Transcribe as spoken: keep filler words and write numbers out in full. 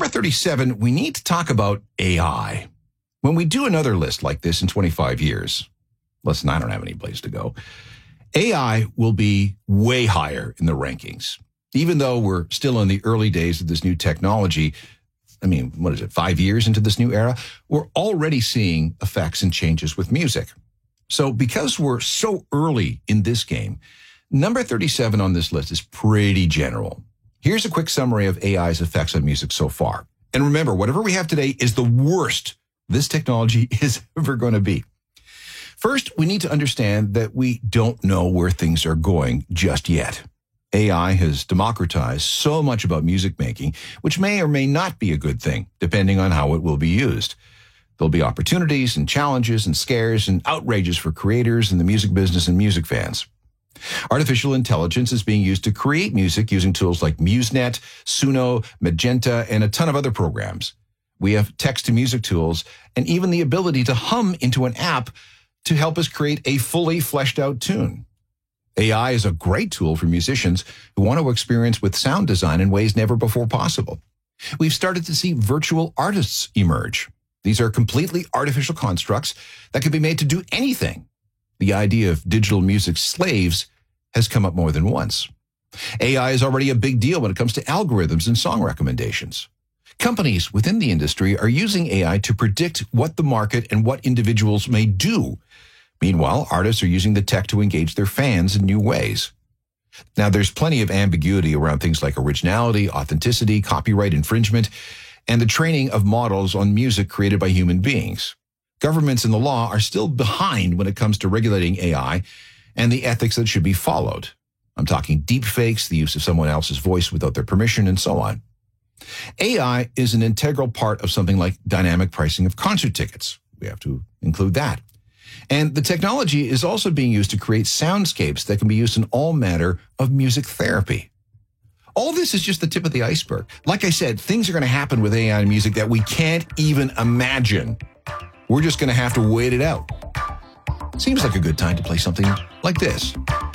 number thirty-seven, we need to talk about A I. When we do another list like this in twenty-five years, listen, I don't have any place to go, A I will be way higher in the rankings. Even though we're still in the early days of this new technology, I mean, what is it, five years into this new era, we're already seeing effects and changes with music. So because we're so early in this game, number thirty-seven on this list is pretty general. Here's a quick summary of A I's effects on music so far. And remember, whatever we have today is the worst this technology is ever going to be. First, we need to understand that we don't know where things are going just yet. A I has democratized so much about music making, which may or may not be a good thing, depending on how it will be used. There'll be opportunities and challenges and scares and outrages for creators in the music business and music fans. Artificial intelligence is being used to create music using tools like MuseNet, Suno, Magenta, and a ton of other programs. We have text-to-music tools and even the ability to hum into an app to help us create a fully fleshed-out tune. A I is a great tool for musicians who want to experience with sound design in ways never before possible. We've started to see virtual artists emerge. These are completely artificial constructs that can be made to do anything. The idea of digital music slaves has come up more than once. A I is already a big deal when it comes to algorithms and song recommendations. Companies within the industry are using A I to predict what the market and what individuals may do. Meanwhile, artists are using the tech to engage their fans in new ways. Now, there's plenty of ambiguity around things like originality, authenticity, copyright infringement, and the training of models on music created by human beings. Governments and the law are still behind when it comes to regulating A I and the ethics that should be followed. I'm talking deep fakes, the use of someone else's voice without their permission, and so on. A I is an integral part of something like dynamic pricing of concert tickets. We have to include that. And the technology is also being used to create soundscapes that can be used in all manner of music therapy. All this is just the tip of the iceberg. Like I said, things are going to happen with A I and music that we can't even imagine. We're just going to have to wait it out. Seems like a good time to play something like this.